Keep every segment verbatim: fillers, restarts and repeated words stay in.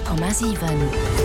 Komma sieben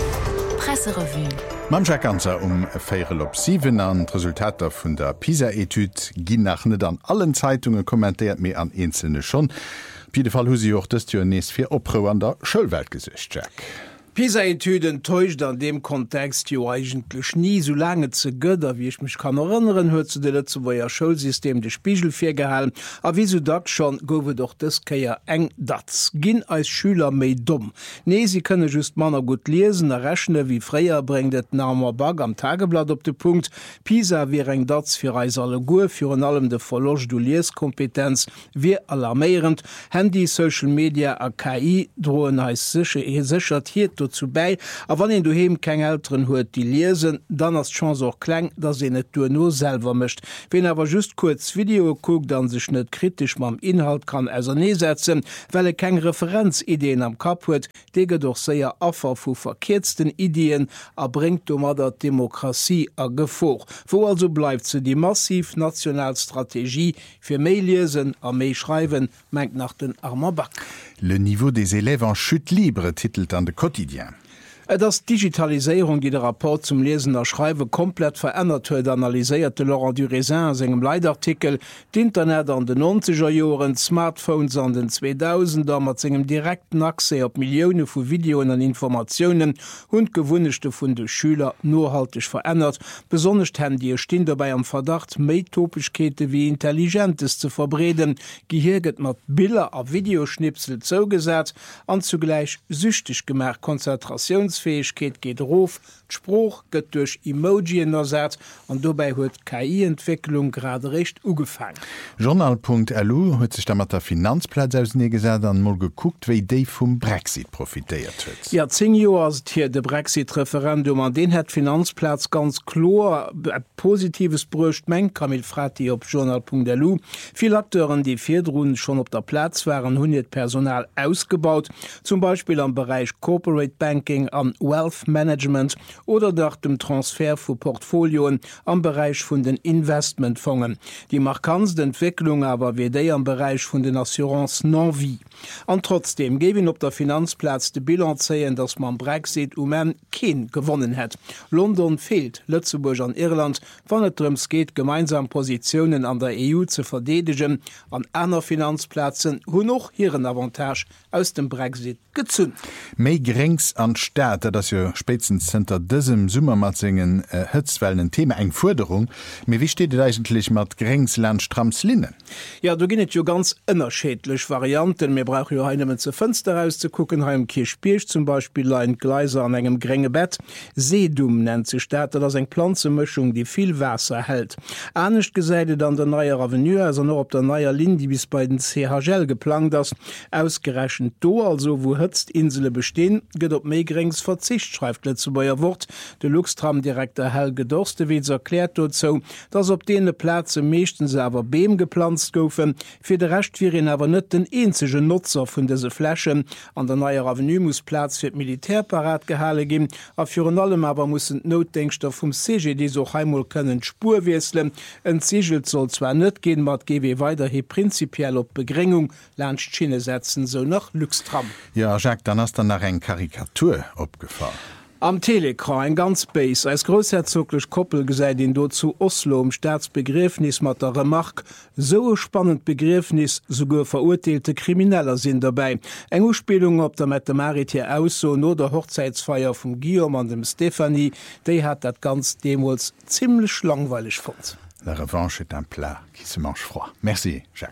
Presserevue. Mam Jackkanzer um Féiere op sieben an d Resultater vun der PISA-Etyd ginn nach net an allen Zeitungen kommentiert mé an einzelne schon. Pi de Fall husi och dës Jo nees fir Opro an der Schëllwelt gesicht, Jack. PISA-Etüden täuscht an dem Kontext jo eigentlich nie so lange ze götter, wie ich mich kann erinnern, hue zu de letzte woer Schulsystem de Spiegel fir gehalen, a wieso dat schon gowe doch des keier eng dat ginn als Schüler méi dumm. Nee, sie könne just manner gut lesen, errechne wie freier bringt et Namer Bag am Tageblatt op de Punkt. PISA wie eng dats fir Reis alle Gu für an allem de verloch du Lieskompetenz wie alarmierend. Handy, Social Media a K I drohen als sicher e sichert hier zu bei, a wann en du hem keng Eltern huet die lesen, dann as Chance auch kleng, dat se net du nur selber mischt. Wenn aber just kurz Video guckt, dann sich net kritisch mam Inhalt kann also nie setzen, weil er keng Referenzideen am Kap huet, dege doch seier affer vu verkehrtsten Ideen erbringt du mat der Demokratie a Gefoch. Wo also bleibt ze die massiv Nationalstrategie fir méi lesen a méi schreiben, mengt nach den armer Back. Le niveau des élèves en chute libre titelt an de Quotidien. Das Digitalisierung, die der Rapport zum Lesen der Schreibe komplett verändert huet, analysierte Laurent Durésin segem Leitartikel d'Internet an den neunziger Joren, Smartphones an den zweitausender mat engem direkten Akse op Millioune vu Videoen an Informationen und gewunnechte vun de Schüler nurhaltig verändert. Besonnecht Handy stehen dabei am Verdacht, Meitopischkete wie Intelligentes zu verbreden, gehirget mat Bilder a Videoschnipsel zougesät, an zugleich süchtig gemerk Konzentrations Fähigkeit geht rof, Spruch gëtt durch Emojien ersät an dobei huet K I-Entwicklung gerade recht ugefangen. Journal Punkt L U huet sich da mat der Finanzplatz aus nie gesät an mal geguckt, wéi déi vum Brexit profitiert huet. Ja zehn Joer ass hier de Brexit-Referendum an den het Finanzplatz ganz klar positives Brucht meng Kamil Frati op Journal Punkt L U. Viel Akteuren, die vierdroen schon op der Platz waren, hun het Personal ausgebaut, zum Beispiel am Bereich Corporate Banking, an Wealth Management oder nach dem Transfer vu Portfolioen am Bereich vun den Investmentfonds. Die markantste Entwicklung aber wie déi am Bereich vun den Assurance non-vie. An trotzdem gewin op der Finanzplatz de Bilan zeien, dass man Brexit um en Kin gewonnen hat. London fehlt, Lützeburg an Irland, wann et drums geht, gemeinsam Positionen an der E U zu verdedigen, an einer Finanzplatzen hun noch hireieren Avantage aus dem Brexit gezünn. Mei gerings an Staat, dat jo Spezenzenter dësem Summermatzingen hëtzwellen äh, Thema eng Forderung, mir wie steht et eigentlich mat Gringsland Stramslinnen? Ja, du ginnet jo ganz ënnerschädlech Varianten, mir brauch jo heinemmen ze Fënster rauszugucken, ha im Kirchspiech zum Beispiel ein Gleiser an engem grenge Bett. Seedum nennt ze Staat, dats eng Planzemischung, die viel Wasser hält. Anecht gesäidet an der neuer Avenue, also noch op der neuer Lin, die bis bei den C H L geplant ass, ausgerechnet do, also wo hëtzt Insele bestehen, gëtt op méi grings Verzicht, schreibt letze beier Wort. De Luxtramdirektor Helge Dorstewitz erklärt dazu, dass op dee Plätze meeschten se awer Beem geplant goufen, fir de recht virin awer net den eenzege Nutzer vun dese Flächen. An der neuer Avenue muss Platz fir d Militärparat gehale gin, a fir an allem aber mussssen Notdenkster vum C G D so heimul kënnen Spur wieselen. En Sigel soll zwar net gehen, mat G W weiter he prinzipiell op Begrengung Landschine setzen, so nach Luxtram. Ja, Jacques, dann hast du nach eng Karikatur opgefahren. Am Telekra ein ganz Base als großherzoglich Koppel gesäit in dort zu Oslo um Staatsbegriffnis mat der Remark, so spannend Begriffnis sogar verurteilte Krimineller sind dabei. Eng Ausspielung op der Mathematik aus so no der Hochzeitsfeier vom Guillaume an dem Stephanie, déi hat dat ganz Demos ziemlich langweilig fand. La revanche est un plat qui se mange froid. Merci, Jacques.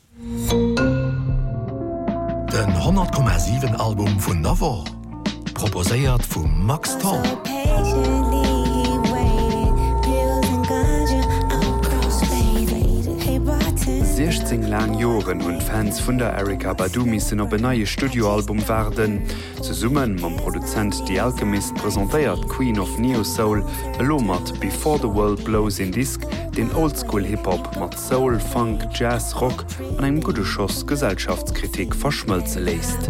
Den hundert Komma sieben Album vun Navo proposéiert vum Max Tom. sechzehn lang Joren und Fans vun der Erykah Badu missen op e neue Studioalbum werden. Ze summen mam Produzent The Alchemist präsentéiert Queen of Neo Soul elo mat Before the World Blows in Disc, den Oldschool Hip-Hop mat Soul, Funk, Jazz, Rock an eng gute Schoss Gesellschaftskritik verschmëlze lässt.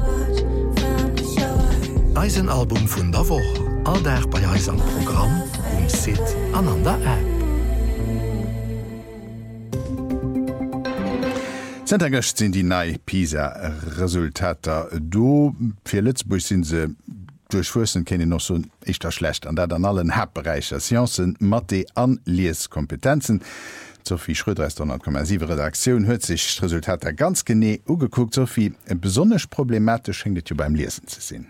Eisenalbum vun der Woche, all der bei Eisen Programm um Sit an an der App. Zentergecht sinn die nei PISA-Resultater. Do fir Lützburg sinn se durchwussen kenne noch so ich da schlecht an der an allen Herbereicher Scienzen, Mathe an Lieskompetenzen. Sophie Schröder ist neunzig Redaktion hört sich das Resultat der ganz gené ugeguckt Sophie besonders problematisch hängt beim Lesen zu sehen.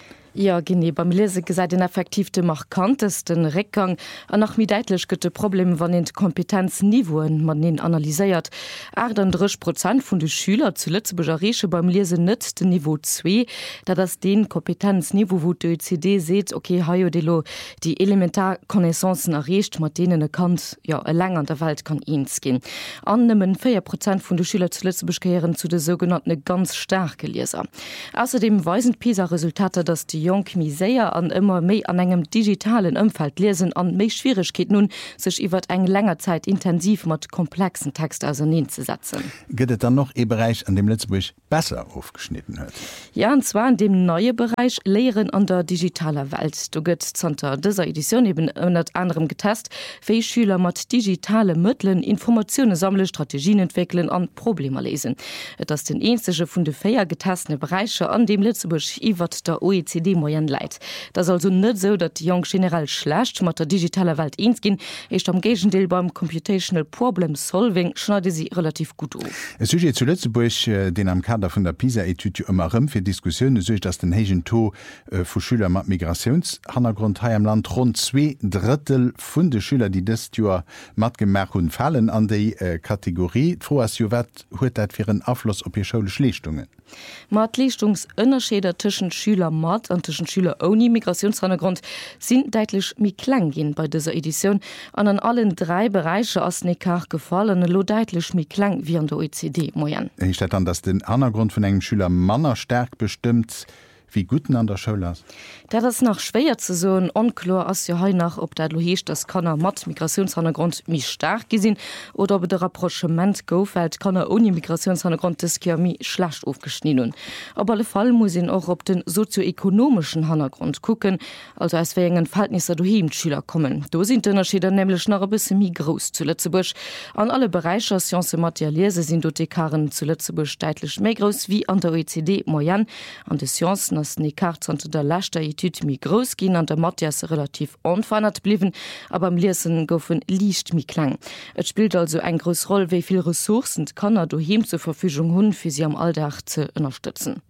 Ja gene beim Lese gesagt den effektivte markantesten Reckgang an nach mi deitlich gëtte Problem wann den Kompetenzniveauen man den analyseiert. achtunddreißig Prozent vun de Schüler zu Lützeburgische beim Lese nett den Niveau zwei, da das den Kompetenzniveau wo de O E C D seht okay ha delo die Elementarkonnaissancen errecht mat denen erkannt ja lang an der Welt kann ins gehen. Annimmen vier Prozent vun de Schüler zu Lützeburgieren zu de sogenannte ganz starke Leser. Außerdem weisen PISA-Resultate, dass die Jung miséier an immer méi an engem digitalen Umfeld lesen an méi Schwierigkeit nun sech iwwer eng langer Zeit intensiv mat komplexen Text auseinanderzusetzen. Gëtt dann noch e Bereich an dem Lützeburg besser aufgeschnitten huet. Ja und zwar in dem neue Bereich Lehren an der digitaler Welt. Du gëtt zunter dieser Edition eben unter anderem getest, wie Schüler mat digitale Mitteln Informationen sammeln, Strategien entwickeln an Probleme lesen. Das den einzige vun de feier getestene Bereiche an dem Lützeburg iwwer der O E C D moyen leit. Das also net so, dat die Jung generell schlecht mat der digitale Welt ins gin, echt am Gegendeel beim Computational Problem Solving schneide sie relativ gut auf. Es ist zu Lützeburg den am Kader von der PISA-Etude immer rum für Diskussionen so dass den hegen To vu Schüler mat Migrationshintergrund ha am Land rund zwei Drittel vun de Schüler, die das Jahr mat gemerk hun fallen an die äh, Kategorie froh as huet dat fir een Aufschluss op ihr schulische Leistungen. Mat Leistungsunterscheder tschen Schüler mat an tschen Schüler ohne Migrationshintergrund sind deitlich mi klein gehen bei dieser Edition an an allen drei Bereiche aus Nekar gefallen lo deitlich mi klein wie an der O E C D moyen. Ich stelle an, dass den Hintergrund von engem Schüler Manner stark bestimmt wie guten an der Schule ist. Da das nach schwer zu so unklar as ja he nach ob der lohecht das kann er mat Migrationshintergrund mich stark gesinn oder ob der Rapprochement gofällt kann er ohne Migrationshintergrund des mi schlecht aufgeschnien. Aber alle Fall muss ihn auch op den sozioökonomischen Hintergrund gucken, also als wegen Verhältnisse du Schüler kommen. Da sind Unterschiede nämlich nach bis mi groß zu Lützeburg. An alle Bereiche Science Materialise sind die Karen zu Lützeburg deutlich mehr groß wie an der O E C D moyen an de Sciences ass ne Kart an der Lächte Etude mi gross ginn an der Mattias relativ onfeinert bliwen, aber am Lesen goufen liicht mi klang. Et spielt also eng gros Roll, wéi viel Ressourcen kann er doheem zur Verfügung hunn fir sie am Alldach ze unterstützen.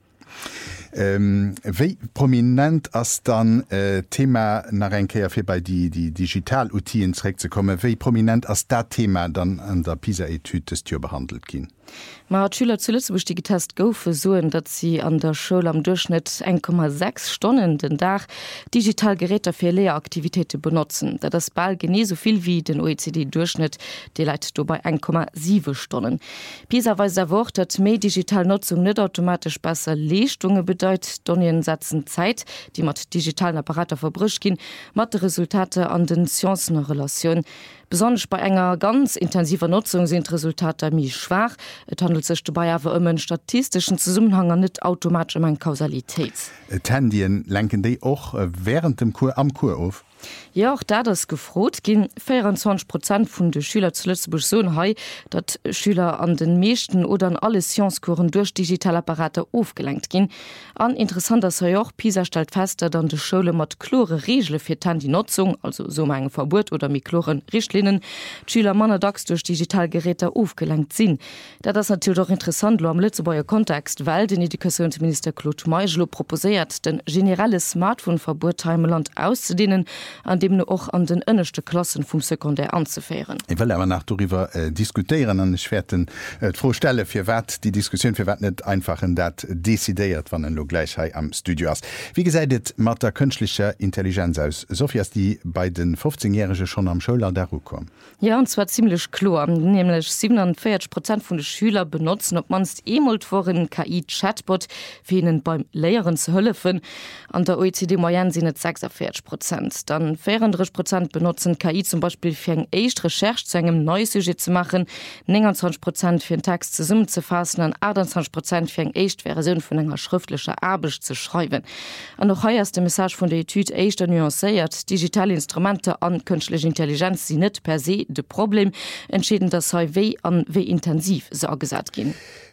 Ähm, wie prominent ass dann äh, Thema nach enkeier fir bei die die Digitalutien zurück zu kommen, wie prominent ass dat Thema dann an der PISA-Etude des Tür behandelt gin. Ma hat Schüler zu Lützeburg die getest goufe soen, dat sie an der Schule am Durchschnitt eins Komma sechs Stunden den Dach Digitalgeräte fir Lehraktivitäten benutzen. Da das ball gene so viel wie den O E C D-Durchschnitt, der leitet du bei eins Komma sieben Stunden. PISA weist der Wort, dat méi Digitalnutzung net automatisch besser Leistungen bedeutet, Donien setzen Zeit, die mat digitalen Apparate verbrisch gin, mat Resultate an den Sciencenrelationen. Besonders bei enger ganz intensiver Nutzung sind Resultate mi schwach. Et handelt sich dabei aber um einen statistischen Zusammenhang nicht automatisch um eine Kausalität. Tendien lenken die auch während dem Kur am Kur auf? Ja, auch da das gefrot gin vierundzwanzig Prozent vun de Schüler zu Lützeburg so hei, dat Schüler an den meeschten oder an alle Sciencekuren durch Digitalapparate aufgelenkt gin. An interessant dass er auch PISA stellt fest, dat an de Schule mat chlore Regelle fir tan die Nutzung, also so engen Verbot oder mikloren Richtlinien, Schüler mannerdags durch Digitalgeräte aufgelenkt sinn. Da das natürlich auch interessant lo am Lützeburger Kontext, weil den Edukationsminister Claude Meigelo proposiert, den generelle Smartphone-Verbot im Land auszudehnen, an dem nur auch an den ënnechte Klassen vom Sekundär anzufähren. Ich will aber nach darüber äh, diskutieren an schwerten äh, vorstelle für wat die Diskussion für wat net einfach in dat desideiert wann en lo Gleichheit am Studio hast. Wie gesagt mat der künstlicher Intelligenz aus Sophia die bei den fünfzehnjährige schon am Schüler der Ruhe kommen. Ja und zwar ziemlich klar, nämlich siebenundvierzig Prozent von den Schüler benutzen ob manst emult vor K I-Chatbot für ihnen beim Lehren zu helfen. An der O E C D moyen sind sechsundvierzig Prozent. Dann vierunddreißig Prozent benutzen K I zum Beispiel für eine echt Recherche zu einem neuen Sujet zu machen, neunundzwanzig Prozent für einen Text zusammenzufassen und achtundzwanzig Prozent für eine echt Version von einer schriftlichen Arbeit zu schreiben. Und noch heuer ist der Message von der Etude echt nuanciert. Digitale Instrumente an künstliche Intelligenz sind nicht per se das Problem. Entschieden, dass sie wie an wie intensiv so gesagt gehen.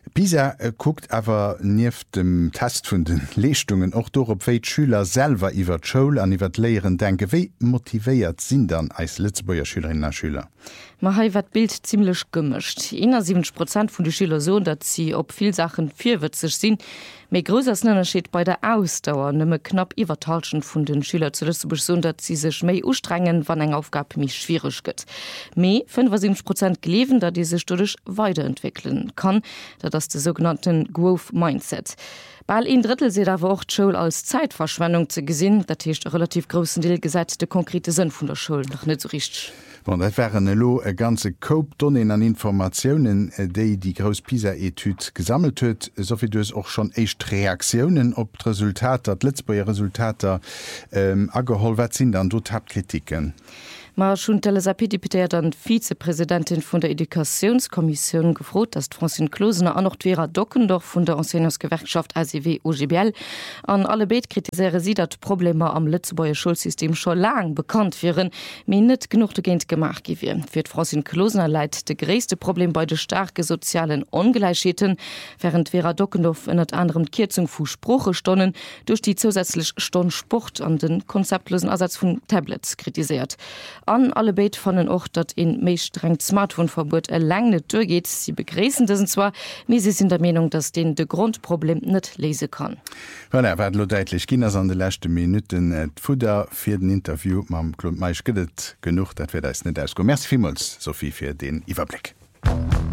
PISA äh, guckt aber nief dem Test vun den Leistungen auch durch op wéi Schüler selber iwwer Schul an iwwer Lehren denke wie motiviiert sind dann als Lützeburger Schülerinnen und Schüler. Ma ha wat Bild ziemlich gemischt. siebzig Prozent vun de Schüler so, dat sie op viel Sachen vierwitzig sinn. méi grösers Nënnerscheet bei der Ausdauer nëmme knapp iwwertalschen vun den Schüler zu Lützeburg so, dat sie sech méi ustrengen, wann eng Aufgabe mich schwierig gëtt. Mei fünfundsiebzig Prozent gelewen, dat diese studech weiterentwickeln kann, dat das de sogenannten Growth Mindset. Bei ein Drittel se der Woche Schul als Zeitverschwendung ze gesinn, dat hicht relativ großen Deel gesagt de konkrete Sinn vun der Schul noch net so richtig. Bon, dat wären lo e ganze Kooptonnen an Informationen, déi die Gros PISA-Etyd gesammelt huet, sovi dus auch schon echt Reaktionen op d Resultat, dat letztbeier Resultater ähm, agehol wat sinn dann dort hat Kritiken. Ma schon Telesapidipitéiert an Vizepräsidentin vun der Edukationskommission gefrot, dat Francine Klosener an noch Vera Dockendorf vun der Enseignantsgewerkschaft A C W O G B L an alle Beet kritiseiere sie, dat Probleme am Lützeburger Schulsystem schon lang bekannt wären, mir net genug dagent gemacht gewir. Fir Francine Klosener leit de gréste Problem bei de starke sozialen Ungleichheiten, während Vera Dockendorf in et anderem Kürzung vu Spruche stonnen durch die zusätzlich Stunde Sport an den konzeptlosen Ersatz von Tablets kritisiert. An alle Beit fannnen och, dat in méi streng Smartphone-Verbot erläng net durchgeht. Sie begräßen diesen zwar, mir sie sind der Meinung, dass den de Grundproblem net lese kann. Voilà, war lo deitlich Kinder an de lechte Minuten et Fuder fir den Interview mam Klump meich gëdet genug, dat wir da net ausgo. Merci vielmals, Sophie, fir den Iwerblick.